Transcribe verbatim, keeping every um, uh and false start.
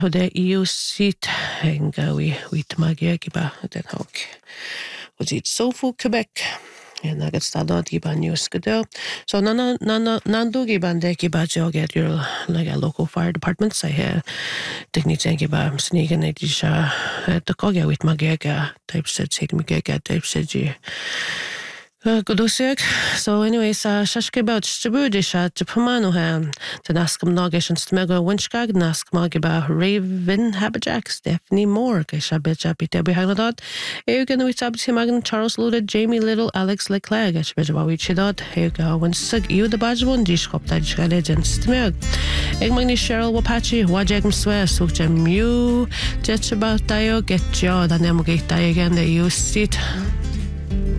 de iu sit enga wi wit magia giba den hawk. Was it Sofu Quebec. En agad stadod giba news gado. So nana nana nandu giba de giba joget your like a local fire department say here. Dignity giba sneaking it is uh the kogia with magia type said said magia type said you. Uh, Godusik. So anyways, uh, shashke about Stabudisha to Pamano ham to Nascam Nogish and Smego Winchgag, Nask Magiba Raven Habajak, Stephanie Moore, Kishabitcha Peter Behanadot, Eugen with Absimagan, Charles Luded, Jamie Little, Alex Leclerc, Ashbejawi Chidot, Euga, when Sug, you the Bajwon, Dishkop, Dajka Legend, Stimeg, Egmani Cheryl Wapachi, Wajagam Swear, Sukjam, you, Jetchabot Dio, get your, the Nemogate Diagan, the you sit.